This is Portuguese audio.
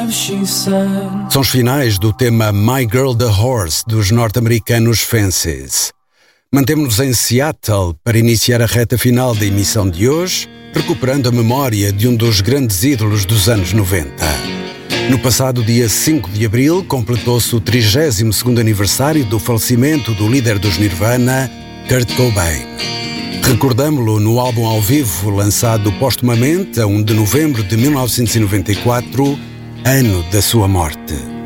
São os finais do tema My Girl the Horse dos norte-americanos Fences. Mantemos-nos em Seattle para iniciar a reta final da emissão de hoje, recuperando a memória de um dos grandes ídolos dos anos 90. No passado dia 5 de abril, completou-se o 32º aniversário do falecimento do líder dos Nirvana, Kurt Cobain. Recordámo-lo no álbum ao vivo lançado póstumamente a 1 de novembro de 1994, ano da sua morte.